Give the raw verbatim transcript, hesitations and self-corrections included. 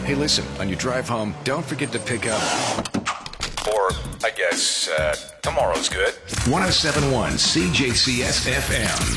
Hey, listen, on your drive home, don't forget to pick up... Or, I guess, uh, tomorrow's good. one oh seven point one C J C S F M.